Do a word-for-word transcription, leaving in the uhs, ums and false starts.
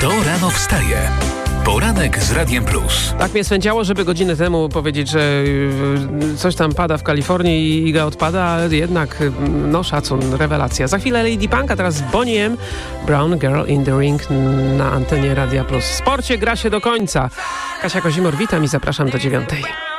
Kto rano wstaje? Poranek z Radiem Plus. Tak mnie swędziało, żeby godzinę temu powiedzieć, że coś tam pada w Kalifornii i Iga odpada, ale jednak, no szacun, rewelacja. Za chwilę Lady Punk, a teraz Bonnie M. Brown Girl in the Ring na antenie Radia Plus. W sporcie gra się do końca. Kasia Kozimor, witam i zapraszam do dziewiątej.